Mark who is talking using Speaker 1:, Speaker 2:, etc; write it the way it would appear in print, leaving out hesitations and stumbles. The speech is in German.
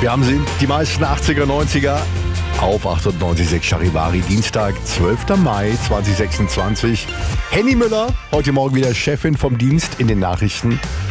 Speaker 1: Wir haben sie, die meisten 80er, 90er auf 98.6 Charivari, Dienstag, 12. Mai 2026. Henny Müller, heute Morgen wieder Chefin vom Dienst in den Nachrichten.